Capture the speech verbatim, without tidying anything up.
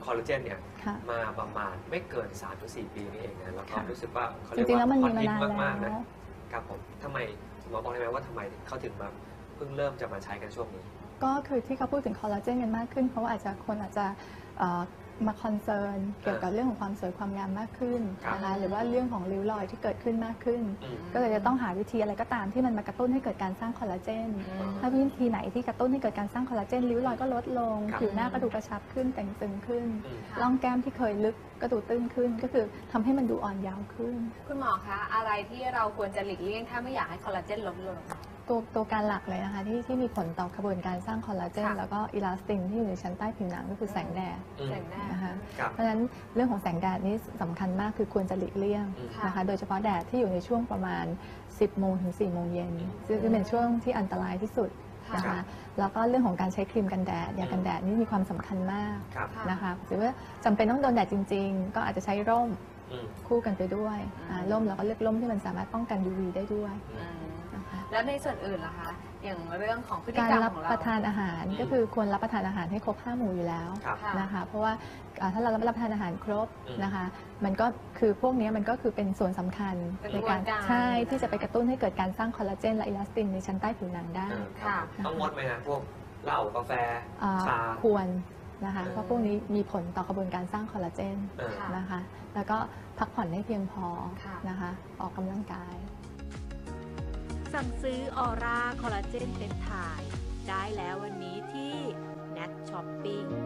อลลาเจนเนี่ยมาประมาณไม่เกิน สามถึงสี่ ปีนี่เองนะแล้วก็รู้สึกว่าเขาเรียกว่าฮอตฮิตมากๆนะครับผมทำไมหมอบอกได้ไหมว่าทำไมเขาถึงมาเพิ่งเริ่มจะมาใช้กันช่วงนี้ก็คือที่เขาพูดถึงคอลลาเจนกันมากขึ้นเพราะว่าอาจจะคนอาจจะมาคอนเซิร์นเกี่ยวกับเรื่องของความสวยความงามมากขึ้นนะคะหรือว่าเรื่องของริ้วรอยที่เกิดขึ้นมากขึ้นก็เลยจะต้องหาวิธีอะไรก็ตามที่มันมากระตุ้นให้เกิดการสร้างคอลลาเจนถ้าวิธีไหนที่กระตุ้นให้เกิดการสร้างคอลลาเจนริ้วรอยก็ลดลงผิวหน้าก็ดูกระชับขึ้นแต่งตึงขึ้นร่องแก้มที่เคยลึกก็ดูตื้นขึ้นก็คือทำให้มันดูอ่อนเยาว์ขึ้นคุณหมอคะอะไรที่เราควรจะหลีกเลี่ยงถ้าไม่อยากให้คอลลาเจนลดลงตัวตัวการหลักเลยนะคะที่ที่มีผลต่อกระบวนการสร้างคอลลาเจนแล้วก็อิลาสตินที่อยู่ในชั้นใต้ผิวหนังก็คือแสงแดดแสงแดดนะคะเพราะฉะนั้นเรื่องของแสงแดดนี้สำคัญมากคือควรจะหลีกเลี่ยงนะคะโดยเฉพาะแดดที่อยู่ในช่วงประมาณ สิบโมงถึงสี่โมงเย็นซึ่งเป็นช่วงที่อันตรายที่สุดนะคะแล้วก็เรื่องของการใช้ครีมกันแดดยากันแดดนี่มีความสำคัญมากนะคะหรือว่าจำเป็นต้องโดนแดดจริงๆก็อาจจะใช้ร่มคู่กันไปด้วยร่มแล้วก็เลือกร่มที่มันสามารถป้องกัน ยู วี ได้ด้วยแล้วในส่วนอื่นล่ะคะอย่างเรื่องของพฤติการกรรมรับของเราประทานอาหารก็คือควรรับประทานอาหารให้ครบห้าหมู่อยู่แล้วนะคะเพราะว่าถ้าเรารับประทานอาหารครบนะคะมันก็คือพวกนี้มันก็คือเป็นส่วนสำคัญในการใช่ที่จะไปกระตุ้นให้เกิดการสร้างคอลลาเจนและอิลาสตินในชั้นใต้ผิวหนังได้ต้องงดไหมนะพวกเหล้ากาแฟชาควรนะคะเพราะพวกนี้มีผลต่อกระบวนการสร้างคอลลาเจนนะคะแล้วก็พักผ่อนให้เพียงพอนะคะออกกำลังกายสั่งซื้อออร่าคอลลาเจนเปปไทด์ได้แล้ววันนี้ที่ Nat Shopping